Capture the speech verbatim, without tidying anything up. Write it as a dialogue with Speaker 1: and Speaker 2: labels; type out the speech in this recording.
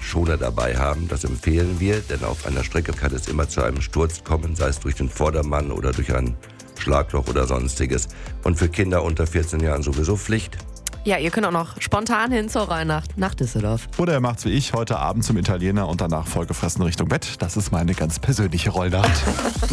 Speaker 1: Schoner dabei haben. Das empfehlen wir, denn auf einer Strecke kann es immer zu einem Sturz kommen, sei es durch den Vordermann oder durch ein Schlagloch oder sonstiges. Und für Kinder unter vierzehn Jahren sowieso Pflicht.
Speaker 2: Ja, ihr könnt auch noch spontan hin zur Rollnacht nach Düsseldorf.
Speaker 3: Oder er macht's wie ich, heute Abend zum Italiener und danach vollgefressen Richtung Bett. Das ist meine ganz persönliche Rollnacht.